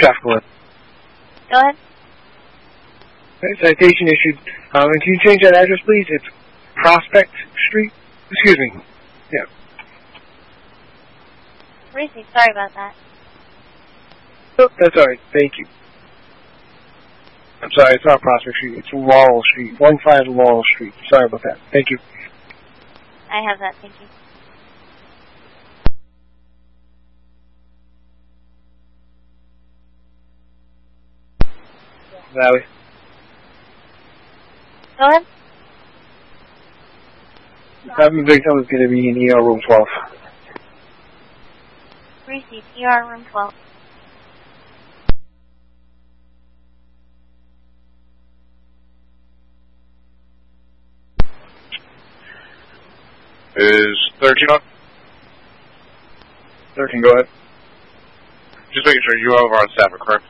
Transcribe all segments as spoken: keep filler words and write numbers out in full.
Traffic alert. Go ahead. Citation issued. Um, and can you change that address, please? It's Prospect Street. Excuse me. Yeah. Reese, sorry about that. Oh, that's all right. Thank you. I'm sorry, it's not Prospect Street. It's Laurel Street. one five Laurel Street. Sorry about that. Thank you. I have that. Thank you. Valley. Go ahead. The victim is going to be in E R room twelve. Reese, E R room twelve. Is thirteen on? thirteen, go ahead. Just making sure you are on staff, correct?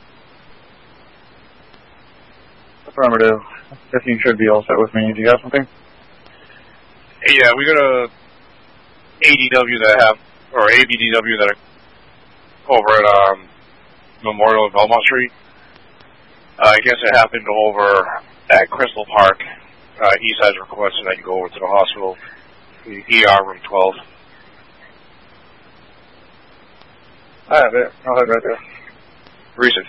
Affirmative. fifteen should be all set with me. Do you have something? Yeah, we got a A D W that have, or A B D W that are over at um, Memorial and Belmont Street. Uh, I guess it happened over at Crystal Park. Uh, Eastside's requested that you go over to the hospital, the E R room twelve. I have it. I'll have it right there. Recent.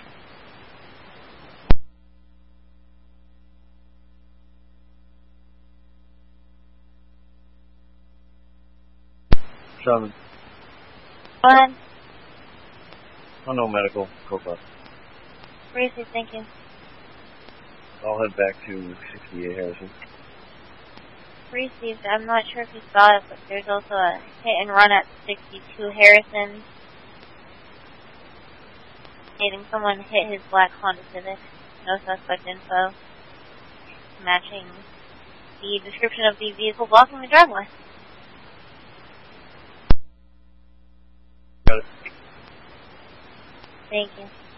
Seven. Go ahead. Oh, no medical. Copa. Reese, thank you. I'll head back to sixty-eight Harrison. Reese, I'm not sure if you saw it, but there's also a hit and run at sixty-two Harrison. Stating someone hit his black Honda Civic. No suspect info. Matching the description of the vehicle blocking the driveway. Got it. Thank you.